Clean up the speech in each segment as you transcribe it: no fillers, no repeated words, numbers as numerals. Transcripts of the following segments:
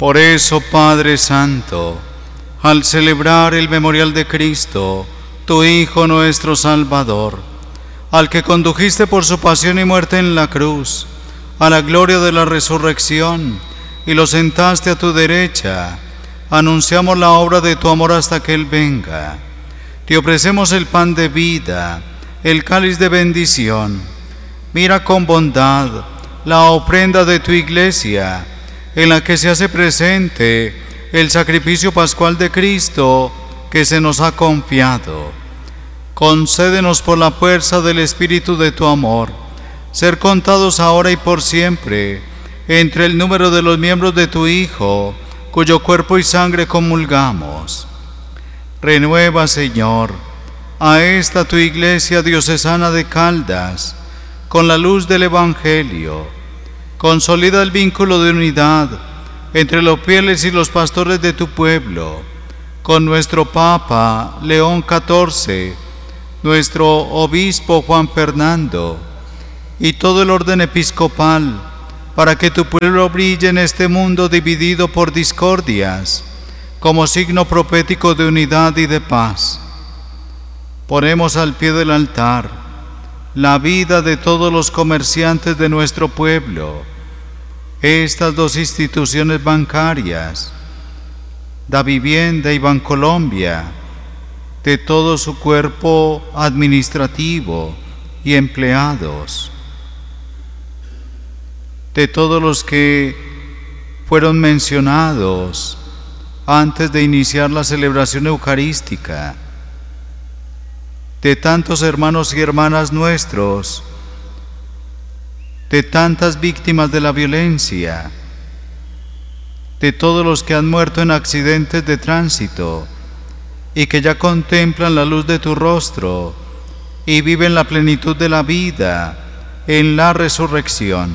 Por eso, Padre Santo, al celebrar el memorial de Cristo, tu Hijo nuestro Salvador, al que condujiste por su pasión y muerte en la cruz, a la gloria de la resurrección, y lo sentaste a tu derecha, anunciamos la obra de tu amor hasta que Él venga. Te ofrecemos el pan de vida, el cáliz de bendición. Mira con bondad la ofrenda de tu iglesia, en la que se hace presente el sacrificio pascual de Cristo que se nos ha confiado. Concédenos por la fuerza del Espíritu de tu amor, ser contados ahora y por siempre entre el número de los miembros de tu Hijo, cuyo cuerpo y sangre comulgamos. Renueva, Señor, a esta tu iglesia diocesana de Caldas, con la luz del Evangelio. Consolida el vínculo de unidad entre los fieles y los pastores de tu pueblo, con nuestro Papa León XIV, nuestro Obispo Juan Fernando, y todo el orden episcopal, para que tu pueblo brille en este mundo dividido por discordias, como signo profético de unidad y de paz. Ponemos al pie del altar la vida de todos los comerciantes de nuestro pueblo, estas dos instituciones bancarias, Davivienda y Bancolombia, de todo su cuerpo administrativo y empleados, de todos los que fueron mencionados antes de iniciar la celebración eucarística, de tantos hermanos y hermanas nuestros, de tantas víctimas de la violencia, de todos los que han muerto en accidentes de tránsito y que ya contemplan la luz de tu rostro y viven la plenitud de la vida en la resurrección.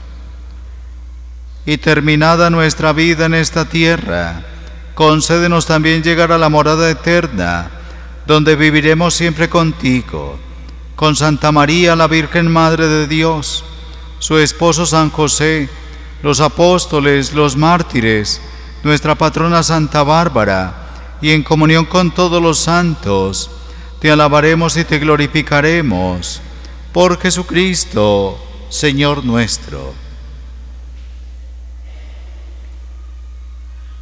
Y terminada nuestra vida en esta tierra, concédenos también llegar a la morada eterna, donde viviremos siempre contigo, con Santa María, la Virgen Madre de Dios, su esposo San José, los apóstoles, los mártires, nuestra patrona Santa Bárbara, y en comunión con todos los santos, te alabaremos y te glorificaremos, por Jesucristo, Señor nuestro.